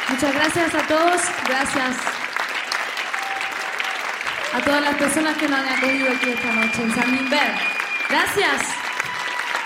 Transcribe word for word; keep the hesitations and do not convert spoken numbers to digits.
Muchas gracias a todos, gracias a todas las personas que nos han acogido aquí esta noche en San Nimber. Gracias.